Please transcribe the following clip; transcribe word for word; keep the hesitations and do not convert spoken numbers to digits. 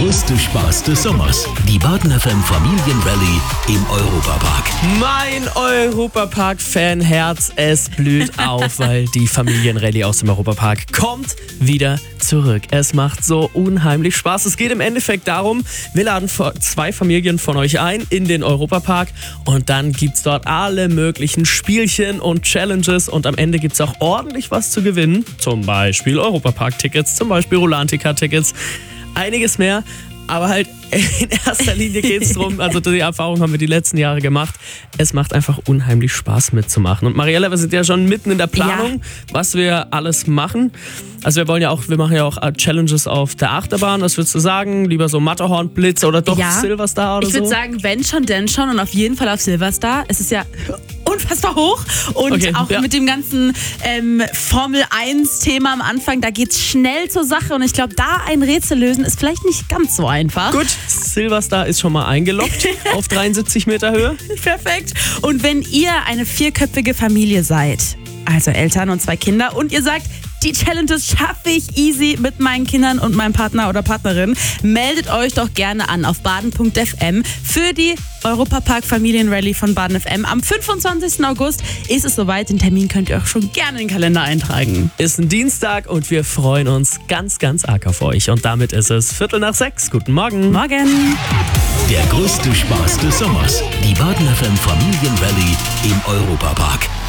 größte Spaß des Sommers. Die Baden F M Familienrallye im Europapark. Mein Europapark-Fanherz, es blüht auf, weil die Familienrallye aus dem Europapark kommt wieder zurück. Es macht so unheimlich Spaß. Es geht im Endeffekt darum, wir laden zwei Familien von euch ein in den Europapark und dann gibt's dort alle möglichen Spielchen und Challenges und am Ende gibt's auch ordentlich was zu gewinnen. Zum Beispiel Europapark-Tickets, zum Beispiel Rolantica-Tickets, einiges mehr. Aber halt in erster Linie geht es darum, also die Erfahrung haben wir die letzten Jahre gemacht, es macht einfach unheimlich Spaß mitzumachen. Und Mariella, wir sind ja schon mitten in der Planung, ja. was wir alles machen. Also wir wollen ja auch, wir machen ja auch Challenges auf der Achterbahn. Was würdest du sagen? Lieber so Matterhorn, Blitz oder doch ja. Silverstar oder ich so? Ich würde sagen, wenn schon, denn schon und auf jeden Fall auf Silverstar. Es ist ja unfassbar hoch und okay, auch ja. mit dem ganzen ähm, Formel eins Thema am Anfang, da geht's schnell zur Sache und ich glaube, da ein Rätsel lösen ist vielleicht nicht ganz so einfach. Gut, Silverstar ist schon mal eingeloggt auf dreiundsiebzig Meter Höhe. Perfekt. Und wenn ihr eine vierköpfige Familie seid, also Eltern und zwei Kinder und ihr sagt, die Challenges schaffe ich easy mit meinen Kindern und meinem Partner oder Partnerin, meldet euch doch gerne an auf baden punkt f m für die Europapark Familienrallye von Baden F M. Am fünfundzwanzigsten August ist es soweit. Den Termin könnt ihr auch schon gerne in den Kalender eintragen. Ist ein Dienstag und wir freuen uns ganz, ganz arg auf euch. Und damit ist es Viertel nach sechs. Guten Morgen. Morgen. Der größte Spaß des Sommers. Die Baden F M Familienrallye im Europapark.